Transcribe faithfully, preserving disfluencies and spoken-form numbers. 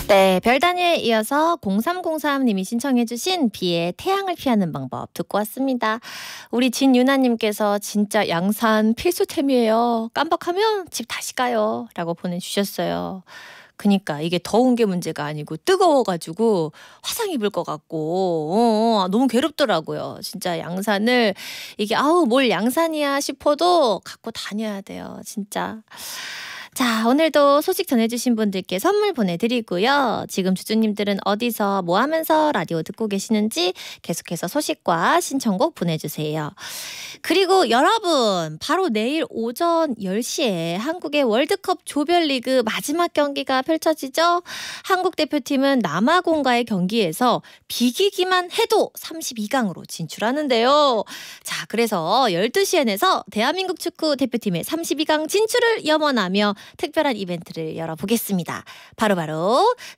네, 별다니에 이어서 공삼공삼 님이 신청해 주신 비의 태양을 피하는 방법 듣고 왔습니다. 우리 진유나님께서 진짜 양산 필수템이에요. 깜빡하면 집 다시 가요. 라고 보내주셨어요. 그니까 이게 더운 게 문제가 아니고 뜨거워가지고 화상 입을 것 같고 어, 어, 너무 괴롭더라고요. 진짜 양산을 이게 아우 뭘 양산이야 싶어도 갖고 다녀야 돼요. 진짜. 자, 오늘도 소식 전해주신 분들께 선물 보내드리고요. 지금 주주님들은 어디서 뭐 하면서 라디오 듣고 계시는지 계속해서 소식과 신청곡 보내주세요. 그리고 여러분, 바로 내일 오전 열 시에 한국의 월드컵 조별리그 마지막 경기가 펼쳐지죠. 한국 대표팀은 남아공과의 경기에서 비기기만 해도 삼십이 강으로 진출하는데요. 자, 그래서 열두 시 엔에서 대한민국 축구 대표팀의 삼십이 강 진출을 염원하며 특별한 이벤트를 열어보겠습니다. 바로바로